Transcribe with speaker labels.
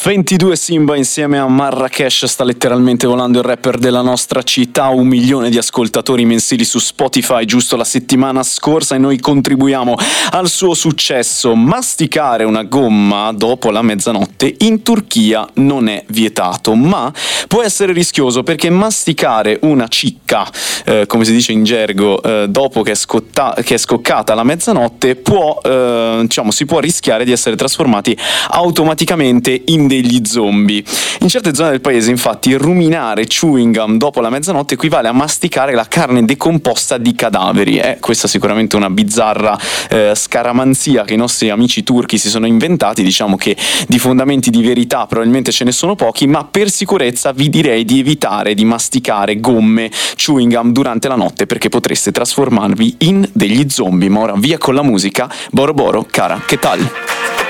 Speaker 1: 22 Simba insieme a Marrakesh. Sta letteralmente volando il rapper della nostra città, 1 milione di ascoltatori mensili su Spotify giusto la settimana scorsa, e noi contribuiamo al suo successo. Masticare una gomma dopo la mezzanotte in Turchia non è vietato, ma può essere rischioso, perché masticare una cicca, come si dice in gergo, dopo che è scoccata la mezzanotte, si può rischiare di essere trasformati automaticamente in degli zombie. In certe zone del paese, infatti, ruminare chewing gum dopo la mezzanotte equivale a masticare la carne decomposta di cadaveri. Questa è sicuramente una bizzarra scaramanzia che i nostri amici turchi si sono inventati. Diciamo che di fondamenti di verità probabilmente ce ne sono pochi, ma per sicurezza vi direi di evitare di masticare gomme, chewing gum durante la notte, perché potreste trasformarvi in degli zombie. Ma ora via con la musica. Boro Boro, cara, che tal?